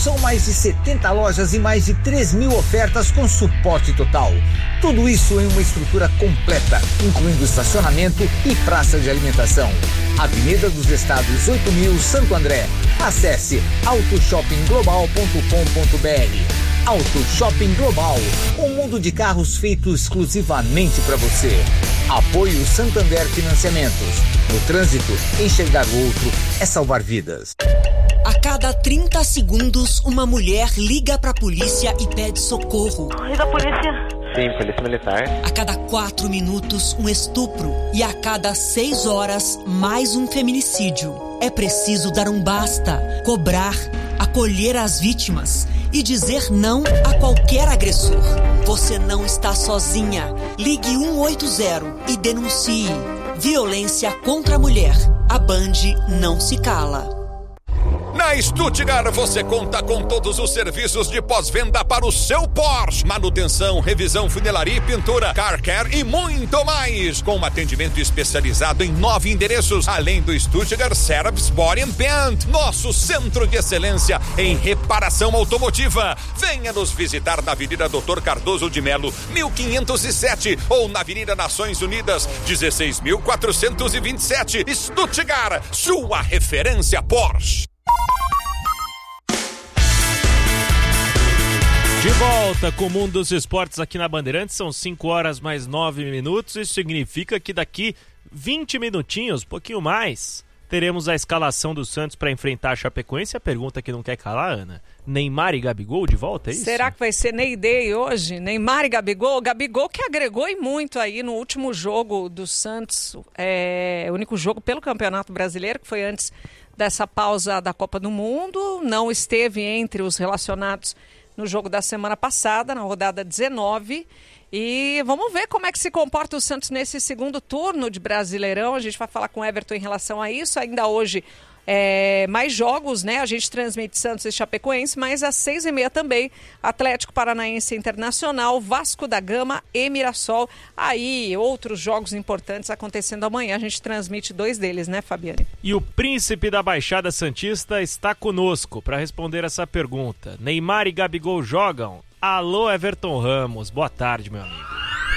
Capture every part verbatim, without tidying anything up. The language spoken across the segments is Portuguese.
São mais de setenta lojas e mais de três mil ofertas com suporte total. Tudo isso em uma estrutura completa, incluindo estacionamento e praça de alimentação. Avenida dos Estados oito mil, Santo André. Acesse auto shopping global ponto com ponto b r. Auto Shopping Global, um mundo de carros feito exclusivamente para você. Apoio Santander Financiamentos. No trânsito, enxergar o outro é salvar vidas. A cada trinta segundos, uma mulher liga pra polícia e pede socorro. Liga a polícia. Sim, polícia militar. A cada quatro minutos, um estupro. E a cada seis horas, mais um feminicídio. É preciso dar um basta, cobrar, acolher as vítimas e dizer não a qualquer agressor. Você não está sozinha. Ligue um oito zero e denuncie. Violência contra a mulher. A Band não se cala. Na Stuttgart você conta com todos os serviços de pós-venda para o seu Porsche. Manutenção, revisão, funilaria e pintura, car care e muito mais. Com um atendimento especializado em nove endereços, além do Stuttgart Service Body and Paint, nosso centro de excelência em reparação automotiva. Venha nos visitar na Avenida doutor Cardoso de Melo, mil quinhentos e sete, ou na Avenida Nações Unidas, dezesseis mil quatrocentos e vinte e sete. Stuttgart, sua referência Porsche. De volta com o Mundo dos Esportes aqui na Bandeirantes, são cinco horas mais nove minutos, isso significa que daqui vinte minutinhos, um pouquinho mais, teremos a escalação do Santos para enfrentar a Chapecoense. A pergunta que não quer calar, Ana, Neymar e Gabigol de volta, é isso? Será que vai ser Ney Day hoje? Neymar e Gabigol? Gabigol que agregou e muito aí no último jogo do Santos, é o único jogo pelo Campeonato Brasileiro, que foi antes dessa pausa da Copa do Mundo, não esteve entre os relacionados no jogo da semana passada, na rodada dezenove. E vamos ver como é que se comporta o Santos nesse segundo turno de Brasileirão. A gente vai falar com o Everton em relação a isso. Ainda hoje, é, mais jogos, né? A gente transmite Santos e Chapecoense, mas às seis e meia também, Atlético Paranaense Internacional, Vasco da Gama e Mirassol. Aí, outros jogos importantes acontecendo amanhã. A gente transmite dois deles, né, Fabiane? E o príncipe da Baixada Santista está conosco para responder essa pergunta. Neymar e Gabigol jogam? Alô, Everton Ramos. Boa tarde, meu amigo.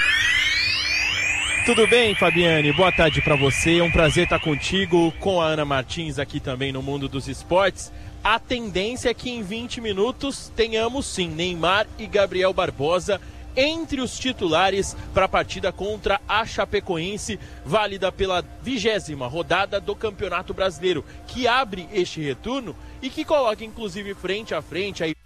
Tudo bem, Fabiane? Boa tarde para você. É um prazer estar contigo, com a Ana Martins aqui também no Mundo dos Esportes. A tendência é que em vinte minutos tenhamos sim Neymar e Gabriel Barbosa entre os titulares para a partida contra a Chapecoense, válida pela vigésima rodada do Campeonato Brasileiro, que abre este retorno e que coloca inclusive frente a frente aí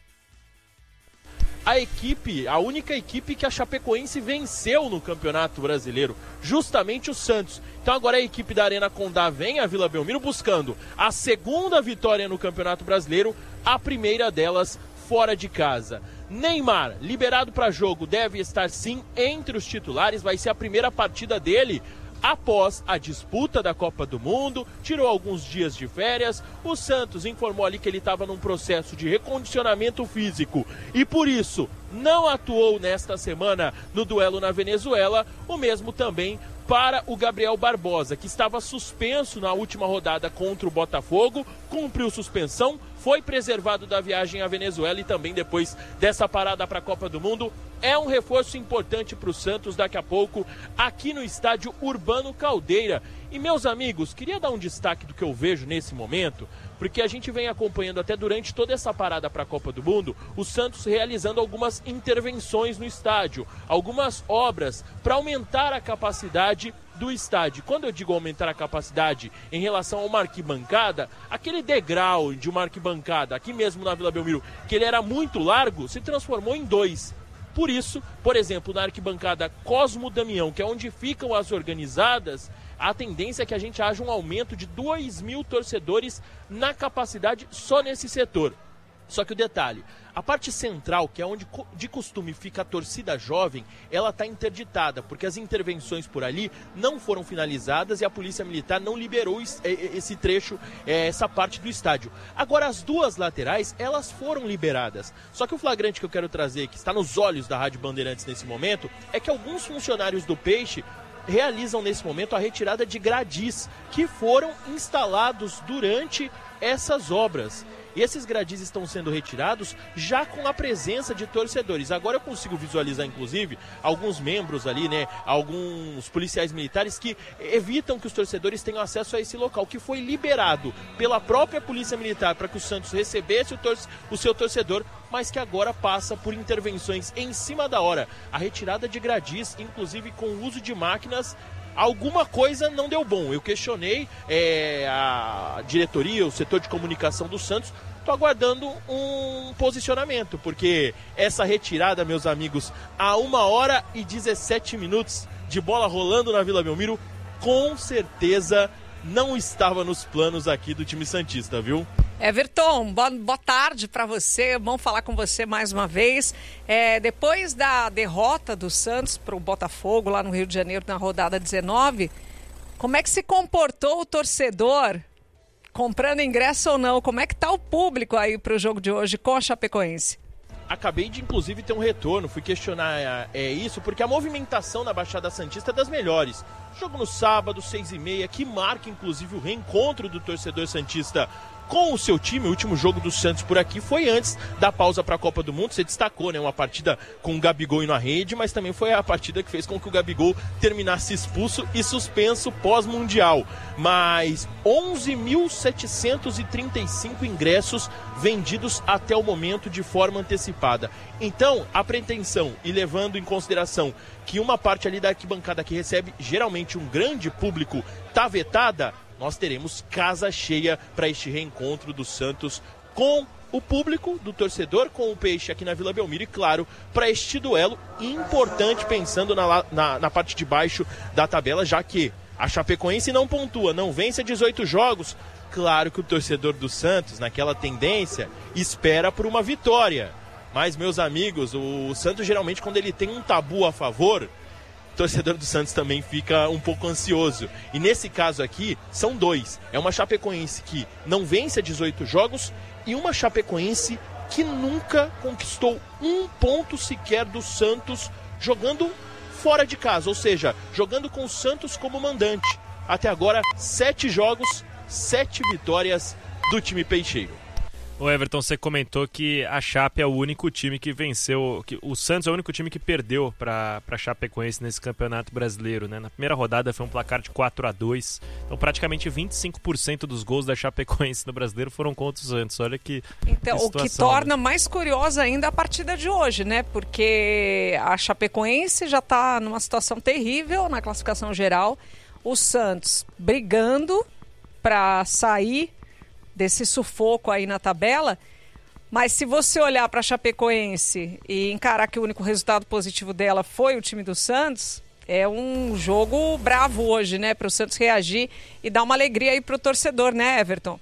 a equipe, a única equipe que a Chapecoense venceu no Campeonato Brasileiro, justamente o Santos. Então agora a equipe da Arena Condá vem à Vila Belmiro buscando a segunda vitória no Campeonato Brasileiro, a primeira delas fora de casa. Neymar, liberado para jogo, deve estar sim entre os titulares, vai ser a primeira partida dele após a disputa da Copa do Mundo, tirou alguns dias de férias. O Santos informou ali que ele estava num processo de recondicionamento físico e por isso não atuou nesta semana no duelo na Venezuela. O mesmo também para o Gabriel Barbosa, que estava suspenso na última rodada contra o Botafogo, cumpriu suspensão, foi preservado da viagem à Venezuela e também depois dessa parada para a Copa do Mundo. É um reforço importante para o Santos daqui a pouco aqui no estádio Urbano Caldeira. E meus amigos, queria dar um destaque do que eu vejo nesse momento, porque a gente vem acompanhando até durante toda essa parada para a Copa do Mundo, o Santos realizando algumas intervenções no estádio, algumas obras para aumentar a capacidade do estádio. Quando eu digo aumentar a capacidade em relação a uma arquibancada, aquele degrau de uma arquibancada aqui mesmo na Vila Belmiro, que ele era muito largo, se transformou em dois. Por isso, por exemplo, na arquibancada Cosmo Damião, que é onde ficam as organizadas, a tendência é que a gente haja um aumento de dois mil torcedores na capacidade só nesse setor. Só que o detalhe, a parte central, que é onde de costume fica a torcida jovem, ela está interditada, porque as intervenções por ali não foram finalizadas e a Polícia Militar não liberou esse trecho, essa parte do estádio. Agora, as duas laterais, elas foram liberadas. Só que o flagrante que eu quero trazer, que está nos olhos da Rádio Bandeirantes nesse momento, é que alguns funcionários do Peixe realizam nesse momento a retirada de gradis que foram instalados durante essas obras. esses gradis estão sendo retirados já com a presença de torcedores. Agora eu consigo visualizar, inclusive, alguns membros ali, né, alguns policiais militares que evitam que os torcedores tenham acesso a esse local, que foi liberado pela própria Polícia Militar para que o Santos recebesse o, tor- o seu torcedor, mas que agora passa por intervenções em cima da hora. A retirada de gradis, inclusive com o uso de máquinas, alguma coisa não deu bom. Eu questionei é, a diretoria, o setor de comunicação do Santos. Estou aguardando um posicionamento, porque essa retirada, meus amigos, a uma hora e dezessete minutos de bola rolando na Vila Belmiro, com certeza não estava nos planos aqui do time santista, viu? Everton, boa, boa tarde para você, bom falar com você mais uma vez. É, depois da derrota do Santos para o Botafogo lá no Rio de Janeiro na rodada dezenove, como é que se comportou o torcedor, comprando ingresso ou não? Como é que tá o público aí para o jogo de hoje com a Chapecoense? Acabei de, inclusive, ter um retorno, fui questionar é, isso, porque a movimentação na Baixada Santista é das melhores. Jogo no sábado, seis e meia, que marca, inclusive, o reencontro do torcedor santista com o seu time. O último jogo do Santos por aqui foi antes da pausa para a Copa do Mundo. Você destacou, né, uma partida com o Gabigol indo à rede, mas também foi a partida que fez com que o Gabigol terminasse expulso e suspenso pós-mundial. Mas onze mil setecentos e trinta e cinco ingressos vendidos até o momento de forma antecipada. Então, a pretensão, e levando em consideração que uma parte ali da arquibancada que recebe geralmente um grande público tá vetada, nós teremos casa cheia para este reencontro do Santos com o público do torcedor, com o Peixe aqui na Vila Belmiro e, claro, para este duelo importante, pensando na, na, na parte de baixo da tabela, já que a Chapecoense não pontua, não vence a dezoito jogos. Claro que o torcedor do Santos, naquela tendência, espera por uma vitória. Mas, meus amigos, o Santos geralmente, quando ele tem um tabu a favor, o torcedor do Santos também fica um pouco ansioso. E nesse caso aqui, são dois. É uma Chapecoense que não vence a dezoito jogos e uma Chapecoense que nunca conquistou um ponto sequer do Santos jogando fora de casa, ou seja, jogando com o Santos como mandante. Até agora, sete jogos, sete vitórias do time peixeiro. O Everton, você comentou que a Chape é o único time que venceu, que o Santos é o único time que perdeu para a Chapecoense nesse Campeonato Brasileiro, né? Na primeira rodada foi um placar de quatro a dois, então praticamente vinte e cinco por cento dos gols da Chapecoense no Brasileiro foram contra o Santos. Olha que Então, que o que torna mais curiosa ainda a partida de hoje, né? Porque a Chapecoense já está numa situação terrível na classificação geral, o Santos brigando para sair desse sufoco aí na tabela, mas se você olhar para a Chapecoense e encarar que o único resultado positivo dela foi o time do Santos, é um jogo bravo hoje, né, para o Santos reagir e dar uma alegria aí para o torcedor, né, Everton?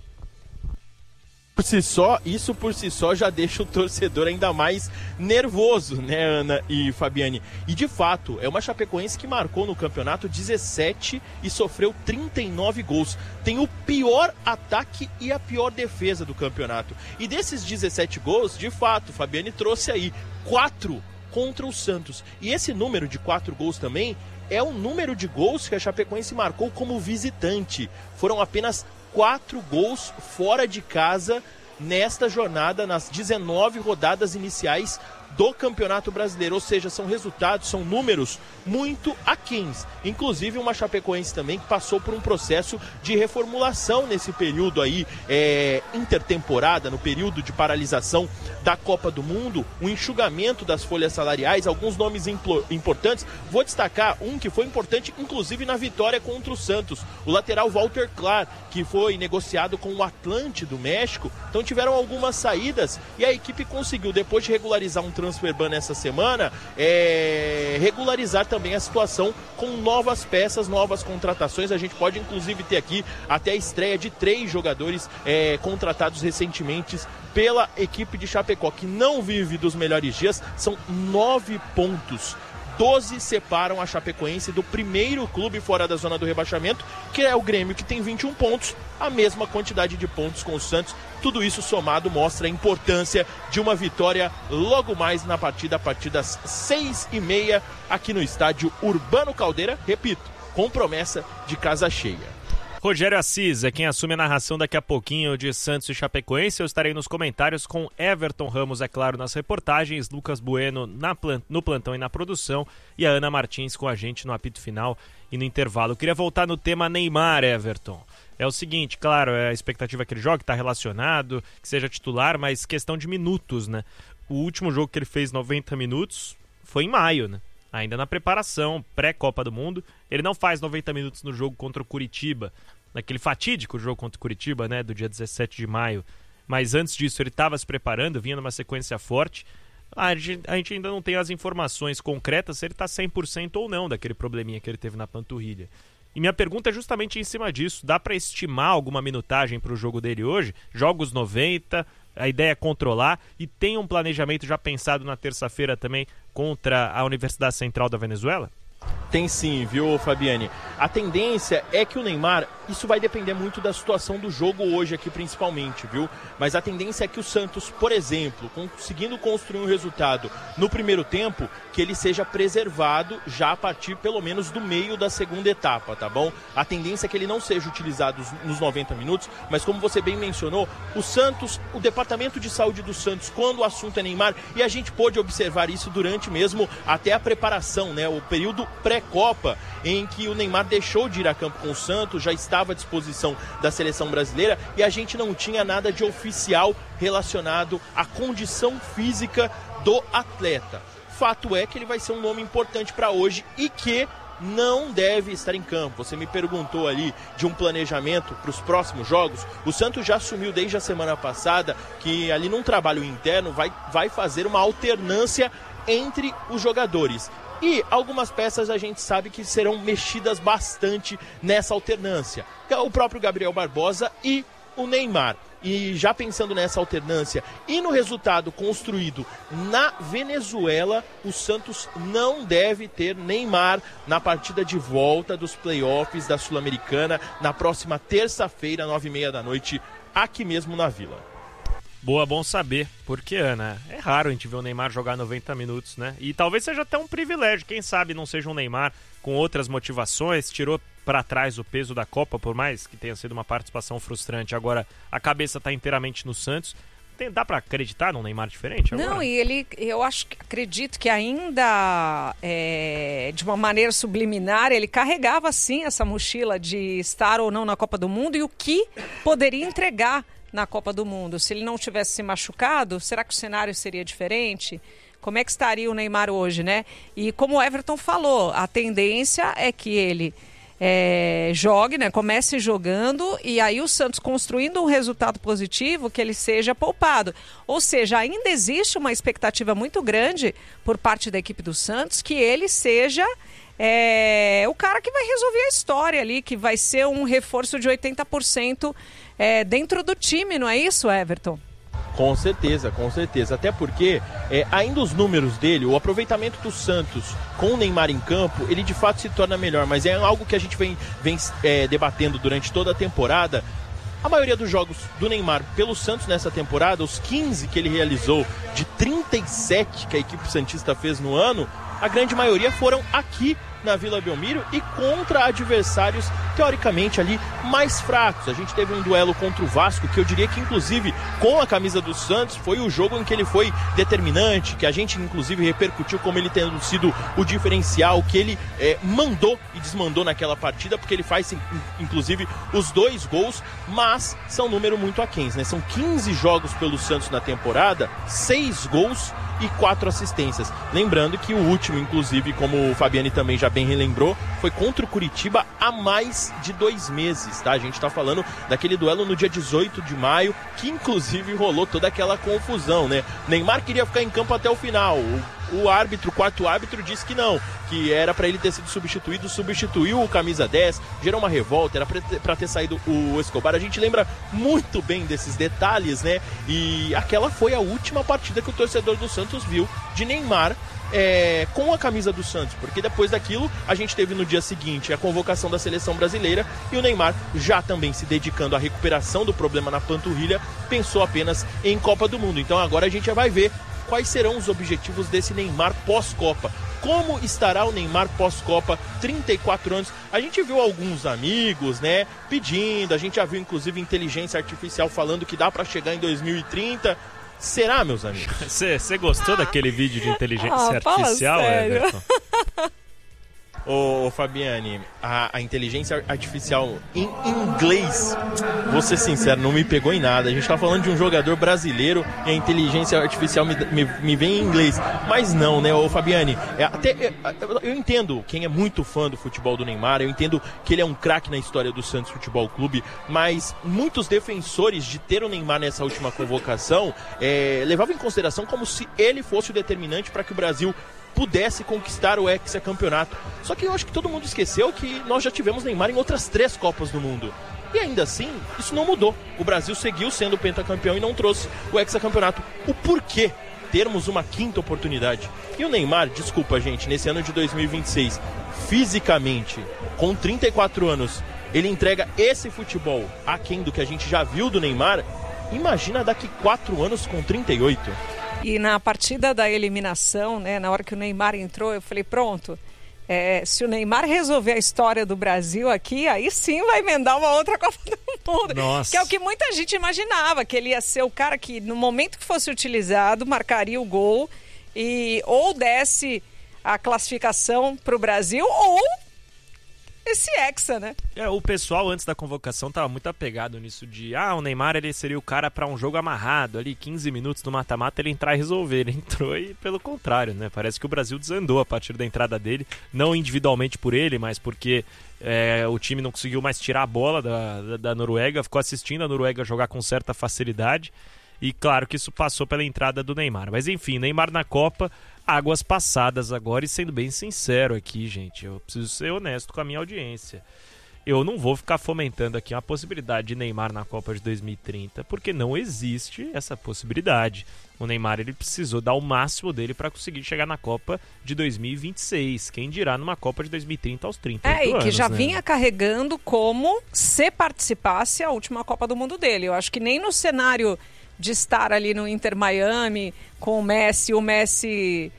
Por si só, isso por si só já deixa o torcedor ainda mais nervoso, né, Ana e Fabiane? E de fato, é uma Chapecoense que marcou no campeonato dezessete e sofreu trinta e nove gols. Tem o pior ataque e a pior defesa do campeonato. E desses dezessete gols, de fato, Fabiane trouxe aí quatro contra o Santos. E esse número de quatro gols também é o número de gols que a Chapecoense marcou como visitante. Foram apenas quatro gols fora de casa nesta jornada, nas dezenove rodadas iniciais do Campeonato Brasileiro, ou seja, são resultados, são números muito aquéns. Inclusive uma Chapecoense também que passou por um processo de reformulação nesse período aí, é, intertemporada, no período de paralisação da Copa do Mundo, um enxugamento das folhas salariais, alguns nomes implo- importantes. Vou destacar um que foi importante, inclusive na vitória contra o Santos, o lateral Walter Clark, que foi negociado com o Atlante do México. Então tiveram algumas saídas e a equipe conseguiu, depois de regularizar um transfer ban essa semana, é, regularizar também a situação com novas peças, novas contratações. A gente pode inclusive ter aqui até a estreia de três jogadores é, contratados recentemente pela equipe de Chapecó, que não vive dos melhores dias. São nove pontos. doze separam a Chapecoense do primeiro clube fora da zona do rebaixamento, que é o Grêmio, que tem vinte e um pontos, a mesma quantidade de pontos com o Santos. Tudo isso somado mostra a importância de uma vitória logo mais na partida, a partir das seis e meia, aqui no estádio Urbano Caldeira, repito, com promessa de casa cheia. Rogério Assis é quem assume a narração daqui a pouquinho de Santos e Chapecoense. Eu estarei nos comentários com Everton Ramos, é claro, nas reportagens, Lucas Bueno na plant... no plantão e na produção, e a Ana Martins com a gente no apito final e no intervalo. Eu queria voltar no tema Neymar, Everton. É o seguinte, claro, é a expectativa que ele jogue, está relacionado, que seja titular, mas questão de minutos, né? O último jogo que ele fez noventa minutos foi em maio, né? Ainda na preparação, pré-Copa do Mundo. Ele não faz noventa minutos no jogo contra o Curitiba, naquele fatídico jogo contra o Curitiba, né, do dia dezessete de maio. Mas antes disso ele estava se preparando, vinha numa sequência forte. A gente, a gente ainda não tem as informações concretas se ele está cem por cento ou não daquele probleminha que ele teve na panturrilha. E minha pergunta é justamente em cima disso. Dá para estimar alguma minutagem para o jogo dele hoje? Jogos noventa, a ideia é controlar, e tem um planejamento já pensado na terça-feira também contra a Universidade Central da Venezuela? Tem sim, viu, Fabiane? A tendência é que o Neymar, isso vai depender muito da situação do jogo hoje aqui principalmente, viu? Mas a tendência é que o Santos, por exemplo, conseguindo construir um resultado no primeiro tempo, que ele seja preservado já a partir pelo menos do meio da segunda etapa, tá bom? A tendência é que ele não seja utilizado nos noventa minutos, mas como você bem mencionou, o Santos, o departamento de saúde do Santos, quando o assunto é Neymar, e a gente pôde observar isso durante mesmo até a preparação, né? O período pré-Copa, em que o Neymar deixou de ir a campo com o Santos, já estava à disposição da seleção brasileira e a gente não tinha nada de oficial relacionado à condição física do atleta. Fato é que ele vai ser um nome importante para hoje e que não deve estar em campo. Você me perguntou ali de um planejamento para os próximos jogos. O Santos já assumiu desde a semana passada que ali num trabalho interno vai, vai fazer uma alternância entre os jogadores. E algumas peças a gente sabe que serão mexidas bastante nessa alternância. O próprio Gabriel Barbosa e o Neymar. E já pensando nessa alternância e no resultado construído na Venezuela, o Santos não deve ter Neymar na partida de volta dos playoffs da Sul-Americana na próxima terça-feira, nove e meia da noite, aqui mesmo na Vila. Boa, bom saber, porque, Ana, é raro a gente ver o Neymar jogar noventa minutos, né? E talvez seja até um privilégio, quem sabe não seja um Neymar com outras motivações, tirou para trás o peso da Copa, por mais que tenha sido uma participação frustrante. Agora, a cabeça está inteiramente no Santos. Tem, dá para acreditar num Neymar diferente agora? Não, e ele, eu acho, acredito que ainda, é, de uma maneira subliminar, ele carregava, sim, essa mochila de estar ou não na Copa do Mundo e o que poderia entregar na Copa do Mundo. Se ele não tivesse se machucado, será que o cenário seria diferente? Como é que estaria o Neymar hoje, né? E como o Everton falou, a tendência é que ele é, jogue, né? Comece jogando e aí o Santos construindo um resultado positivo que ele seja poupado. Ou seja, ainda existe uma expectativa muito grande por parte da equipe do Santos que ele seja é, o cara que vai resolver a história ali, que vai ser um reforço de oitenta por cento É, dentro do time, não é isso, Everton? Com certeza, com certeza. Até porque, é, ainda os números dele, o aproveitamento do Santos com o Neymar em campo, ele de fato se torna melhor. Mas é algo que a gente vem, vem é, debatendo durante toda a temporada. A maioria dos jogos do Neymar pelo Santos nessa temporada, os quinze que ele realizou de trinta e sete que a equipe santista fez no ano, a grande maioria foram aqui na Vila Belmiro e contra adversários teoricamente ali mais fracos. A gente teve um duelo contra o Vasco que eu diria que inclusive com a camisa do Santos foi o jogo em que ele foi determinante, que a gente inclusive repercutiu como ele tendo sido o diferencial, que ele é, mandou e desmandou naquela partida, porque ele faz inclusive os dois gols, mas são número muito aquém, né? São quinze jogos pelo Santos na temporada, seis gols e quatro assistências. Lembrando que o último, inclusive, como o Fabiane também já bem relembrou, foi contra o Curitiba há mais de dois meses, tá? A gente tá falando daquele duelo no dia dezoito de maio, que inclusive rolou toda aquela confusão, né? Neymar queria ficar em campo até o final. O O árbitro, o quarto árbitro, disse que não, que era para ele ter sido substituído, substituiu o camisa dez, gerou uma revolta, era para ter saído o Escobar. A gente lembra muito bem desses detalhes, né? E aquela foi a última partida que o torcedor do Santos viu de Neymar é, com a camisa do Santos, porque depois daquilo a gente teve no dia seguinte a convocação da seleção brasileira e o Neymar, já também se dedicando à recuperação do problema na panturrilha, pensou apenas em Copa do Mundo. Então agora a gente já vai ver quais serão os objetivos desse Neymar pós-Copa. Como estará o Neymar pós-Copa, trinta e quatro anos? A gente viu alguns amigos, né, pedindo, a gente já viu inclusive inteligência artificial falando que dá para chegar em dois mil e trinta. Será, meus amigos? Você gostou ah. daquele vídeo de inteligência ah, artificial, Everton? Ô, Fabiane, a, a inteligência artificial em inglês, vou ser sincero, não me pegou em nada. A gente tá falando de um jogador brasileiro e a inteligência artificial me, me, me vem em inglês. Mas não, né, ô Fabiane? É, até, é, eu entendo quem é muito fã do futebol do Neymar, eu entendo que ele é um craque na história do Santos Futebol Clube, mas muitos defensores de ter o Neymar nessa última convocação é, levavam em consideração como se ele fosse o determinante para que o Brasil pudesse conquistar o hexacampeonato. Só que eu acho que todo mundo esqueceu que nós já tivemos Neymar em outras três Copas do Mundo. E ainda assim, isso não mudou. O Brasil seguiu sendo pentacampeão e não trouxe o hexacampeonato. O porquê termos uma quinta oportunidade? E o Neymar, desculpa gente, nesse ano de dois mil e vinte e seis, fisicamente, com trinta e quatro anos, ele entrega esse futebol aquém do que a gente já viu do Neymar. Imagina daqui quatro anos com trinta e oito. E na partida da eliminação, né, na hora que o Neymar entrou, eu falei, pronto, é, se o Neymar resolver a história do Brasil aqui, aí sim vai emendar uma outra Copa do Mundo. Nossa. Que é o que muita gente imaginava, que ele ia ser o cara que, no momento que fosse utilizado, marcaria o gol e ou desse a classificação para o Brasil ou esse hexa, né? É, o pessoal antes da convocação tava muito apegado nisso de, ah, o Neymar ele seria o cara para um jogo amarrado ali, quinze minutos no mata-mata, ele entrar e resolver. Ele entrou e pelo contrário, né? Parece que o Brasil desandou a partir da entrada dele, não individualmente por ele, mas porque é, o time não conseguiu mais tirar a bola da, da, da Noruega, ficou assistindo a Noruega jogar com certa facilidade e claro que isso passou pela entrada do Neymar. Mas enfim, Neymar na Copa, águas passadas agora, e sendo bem sincero aqui, gente, eu preciso ser honesto com a minha audiência. Eu não vou ficar fomentando aqui uma possibilidade de Neymar na Copa de dois mil e trinta, porque não existe essa possibilidade. O Neymar ele precisou dar o máximo dele para conseguir chegar na Copa de dois mil e vinte e seis. Quem dirá numa Copa de dois mil e trinta aos trinta anos. É, e que já né? vinha carregando como se participasse a última Copa do Mundo dele. Eu acho que nem no cenário de estar ali no Inter Miami com o Messi, o Messi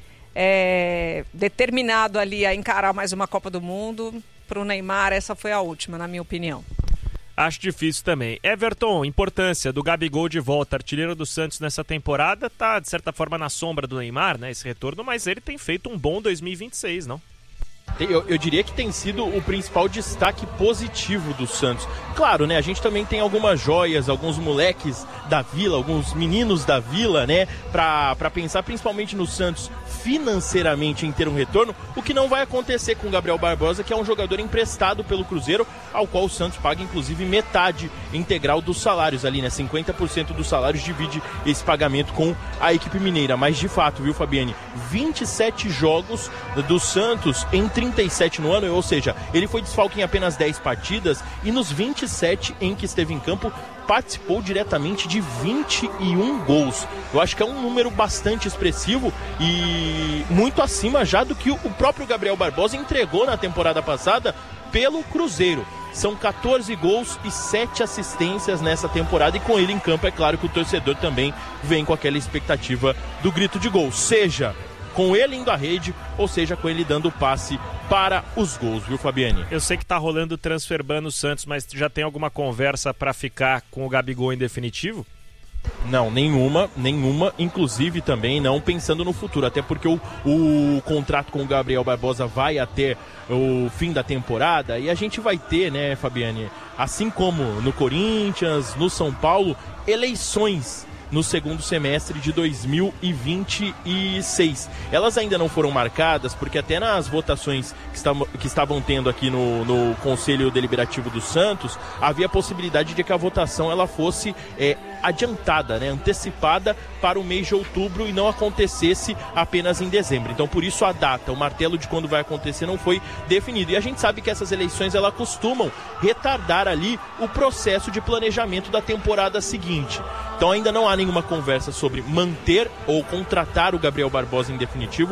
é, determinado ali a encarar mais uma Copa do Mundo, para o Neymar essa foi a última, na minha opinião. Acho difícil também. Everton, importância do Gabigol de volta, artilheiro do Santos nessa temporada, tá de certa forma na sombra do Neymar, né, esse retorno, mas ele tem feito um bom dois mil e vinte e seis, não? Eu, eu diria que tem sido o principal destaque positivo do Santos. Claro, né? A gente também tem algumas joias, alguns moleques da Vila, alguns meninos da Vila, né? Pra, pra pensar principalmente no Santos financeiramente em ter um retorno, o que não vai acontecer com o Gabriel Barbosa, que é um jogador emprestado pelo Cruzeiro, ao qual o Santos paga inclusive metade integral dos salários ali, né? cinquenta por cento dos salários divide esse pagamento com a equipe mineira. Mas de fato, viu, Fabiane? vinte e sete jogos do Santos em trinta e sete no ano, ou seja, ele foi desfalque em apenas dez partidas e nos vinte e sete em que esteve em campo, participou diretamente de vinte e um gols. Eu acho que é um número bastante expressivo e muito acima já do que o próprio Gabriel Barbosa entregou na temporada passada pelo Cruzeiro. São catorze gols e sete assistências nessa temporada e com ele em campo é claro que o torcedor também vem com aquela expectativa do grito de gol, seja com ele indo à rede, ou seja, com ele dando o passe para os gols, viu, Fabiane? Eu sei que tá rolando o transfer ban no Santos, mas já tem alguma conversa para ficar com o Gabigol em definitivo? Não, nenhuma, nenhuma, inclusive também não pensando no futuro, até porque o, o contrato com o Gabriel Barbosa vai até o fim da temporada e a gente vai ter, né, Fabiane, assim como no Corinthians, no São Paulo, eleições no segundo semestre de dois mil e vinte e seis. Elas ainda não foram marcadas, porque até nas votações que, estavam, que estavam tendo aqui no, no Conselho Deliberativo do Santos, havia a possibilidade de que a votação ela fosse é, adiantada, né, antecipada para o mês de outubro e não acontecesse apenas em dezembro. Então, por isso a data, o martelo de quando vai acontecer não foi definido. E a gente sabe que essas eleições elas costumam retardar ali o processo de planejamento da temporada seguinte. Então ainda não há nenhuma conversa sobre manter ou contratar o Gabriel Barbosa em definitivo.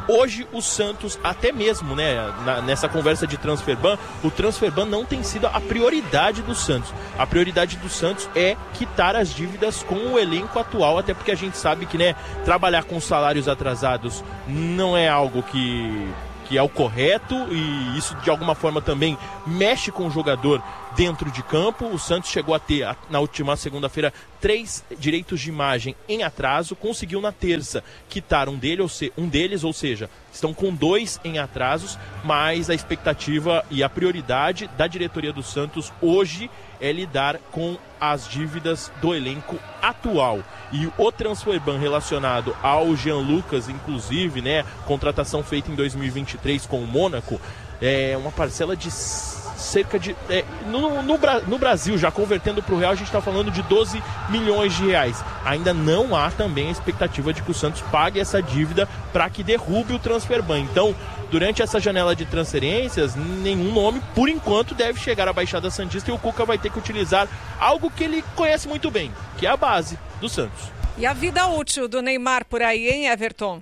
Hoje o Santos, até mesmo, né, na, nessa conversa de transfer ban, o transfer ban não tem sido a prioridade do Santos. A prioridade do Santos é quitar as dívidas com o elenco atual, até porque a gente sabe que, né, trabalhar com salários atrasados não é algo que, que é o correto, e isso de alguma forma também mexe com o jogador dentro de campo. O Santos chegou a ter, na última segunda-feira, três direitos de imagem em atraso, conseguiu na terça quitar um, dele, ou se, um deles, ou seja, estão com dois em atrasos, mas a expectativa e a prioridade da diretoria do Santos hoje é lidar com as dívidas do elenco atual. E o transfer ban relacionado ao Jean Lucas, inclusive, né, contratação feita em dois mil e vinte e três com o Mônaco, é uma parcela de cerca de... É, no, no, no Brasil, já convertendo para o real, a gente está falando de doze milhões de reais. Ainda não há também a expectativa de que o Santos pague essa dívida para que derrube o transfer ban. Então, durante essa janela de transferências, nenhum nome, por enquanto, deve chegar à Baixada Santista, e o Cuca vai ter que utilizar algo que ele conhece muito bem, que é a base do Santos. E a vida útil do Neymar por aí, hein, Everton?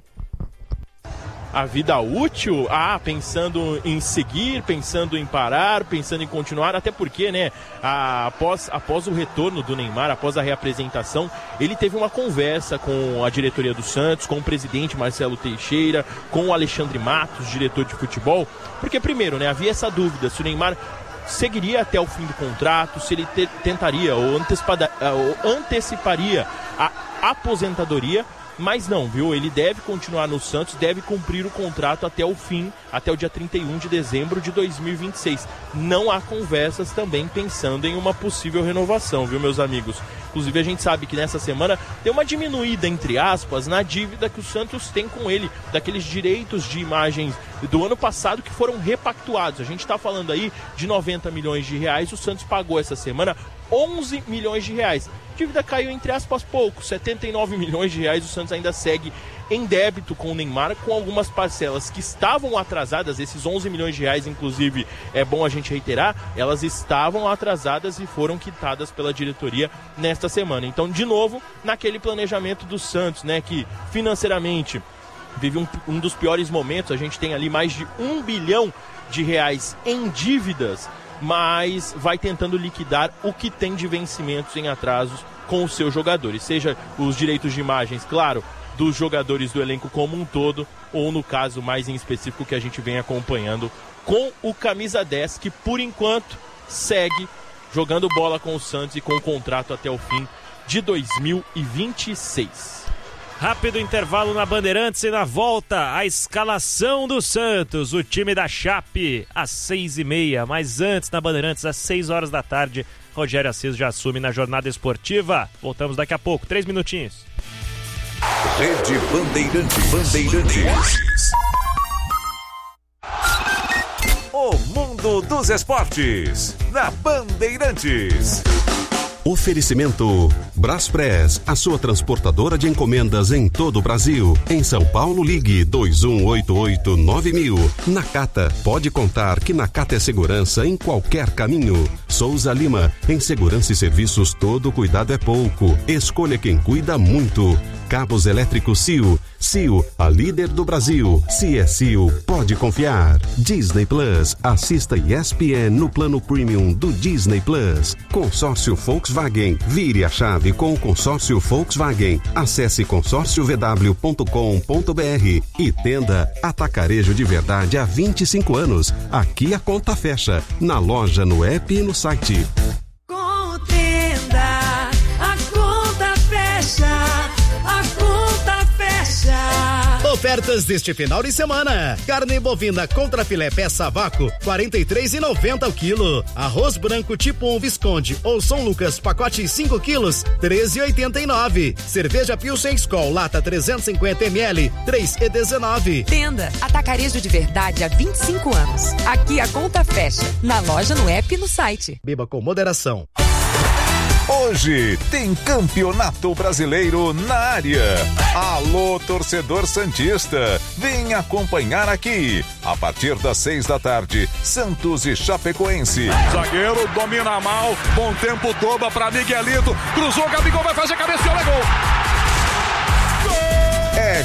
A vida útil, ah, pensando em seguir, pensando em parar, pensando em continuar, até porque, né, a, após, após o retorno do Neymar, após a reapresentação, ele teve uma conversa com a diretoria do Santos, com o presidente Marcelo Teixeira, com o Alexandre Matos, diretor de futebol, porque primeiro, né, havia essa dúvida se o Neymar seguiria até o fim do contrato, se ele te, tentaria ou, ou anteciparia a aposentadoria. Mas não, viu? Ele deve continuar no Santos, deve cumprir o contrato até o fim, até o dia trinta e um de dezembro de dois mil e vinte e seis. Não há conversas também pensando em uma possível renovação, viu, meus amigos? Inclusive, a gente sabe que nessa semana tem uma diminuída, entre aspas, na dívida que o Santos tem com ele, daqueles direitos de imagens do ano passado que foram repactuados. A gente está falando aí de noventa milhões de reais, o Santos pagou essa semana onze milhões de reais. A dívida caiu, entre aspas, pouco, setenta e nove milhões de reais. O Santos ainda segue em débito com o Neymar, com algumas parcelas que estavam atrasadas. Esses onze milhões de reais, inclusive, é bom a gente reiterar, elas estavam atrasadas e foram quitadas pela diretoria nesta semana. Então, de novo, naquele planejamento do Santos, né, que financeiramente vive um, um dos piores momentos. A gente tem ali mais de um bilhão de reais em dívidas, mas vai tentando liquidar o que tem de vencimentos em atrasos com os seus jogadores, seja os direitos de imagens, claro, dos jogadores do elenco como um todo, ou no caso mais em específico que a gente vem acompanhando com o camisa dez, que por enquanto segue jogando bola com o Santos e com o contrato até o fim de dois mil e vinte e seis. Rápido intervalo na Bandeirantes e na volta a escalação do Santos, o time da Chape às seis e meia, mas antes na Bandeirantes às seis horas da tarde, Rogério Assis já assume na jornada esportiva. Voltamos daqui a pouco, três minutinhos. Rede Bandeirantes, Bandeirantes. O mundo dos esportes na Bandeirantes. Oferecimento Braspress, a sua transportadora de encomendas em todo o Brasil. Em São Paulo, ligue dois um oito oito nove mil. Nakata, pode contar que Nakata é segurança em qualquer caminho. Souza Lima, em segurança e serviços todo cuidado é pouco. Escolha quem cuida muito. Cabos elétricos C I O. C I O, a líder do Brasil. Se é C I O, pode confiar. Disney Plus, assista E S P N no plano premium do Disney Plus. Consórcio Volkswagen, vire a chave com o consórcio Volkswagen. Acesse consórcio v w ponto com ponto b r e tenda Atacarejo de Verdade há vinte e cinco anos. Aqui a conta fecha, na loja, no app e no site. Com Tenda, a conta fecha. A conta fecha. Ofertas deste final de semana: carne bovina contra filé peça a vácuo, quarenta e três reais e noventa centavos o quilo. Arroz branco tipo um Visconde ou São Lucas, pacote cinco quilos, treze reais e oitenta e nove centavos. Cerveja Pilsen Skol, lata trezentos e cinquenta mililitros, três reais e dezenove centavos. Tenda, atacarejo de verdade há vinte e cinco anos. Aqui a conta fecha, na loja, no app e no site. Beba com moderação. Hoje tem Campeonato Brasileiro na área. Alô, torcedor santista, vem acompanhar aqui. A partir das seis da tarde, Santos e Chapecoense. Zagueiro domina mal, bom tempo, dobra para Miguelito, cruzou, Gabigol vai fazer cabeça e olha gol. É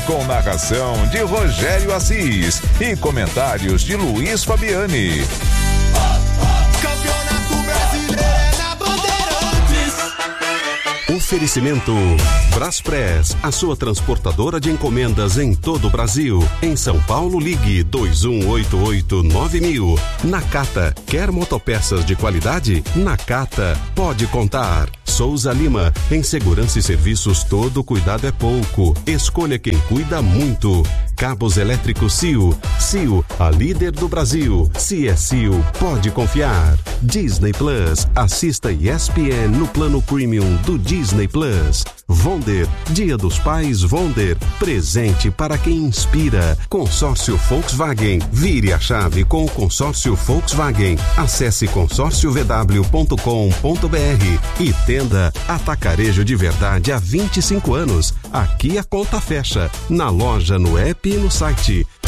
com narração de Rogério Assis e comentários de Luiz Fabiani. Campeonato Brasileiro é na Bandeirantes. Oferecimento Braspress, a sua transportadora de encomendas em todo o Brasil. Em São Paulo, ligue dois um oito oito nove mil. Nakata, quer motopeças de qualidade? Nakata, pode contar. Souza Lima, em segurança e serviços todo cuidado é pouco. Escolha quem cuida muito. Cabos elétricos C I O. C I O, a líder do Brasil. Se é C I O, pode confiar. Disney Plus, assista E S P N no plano premium do Disney Plus. Vonder, Dia dos Pais Vonder, presente para quem inspira. Consórcio Volkswagen, vire a chave com o consórcio Volkswagen. Acesse consórcio v w ponto com ponto b r e Tenda Atacarejo de Verdade há vinte e cinco anos. Aqui a conta fecha, na loja, no app e no site.